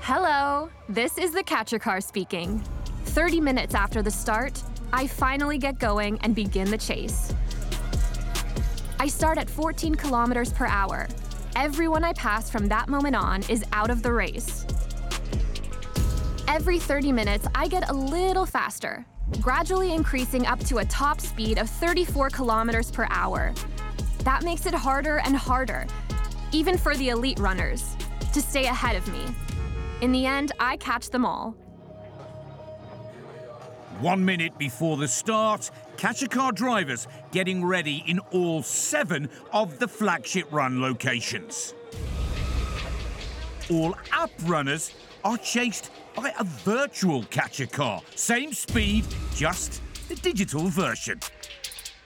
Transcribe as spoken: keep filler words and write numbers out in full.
Hello, this is the Catcher Car speaking. thirty minutes after the start, I finally get going and begin the chase. I start at fourteen kilometers per hour. Everyone I pass from that moment on is out of the race. Every thirty minutes, I get a little faster, gradually increasing up to a top speed of thirty-four kilometers per hour. That makes it harder and harder, even for the elite runners, to stay ahead of me. In the end, I catch them all. One minute before the start, Catcher Car drivers getting ready in all seven of the flagship run locations. All app runners are chased by a virtual Catcher Car. Same speed, just the digital version.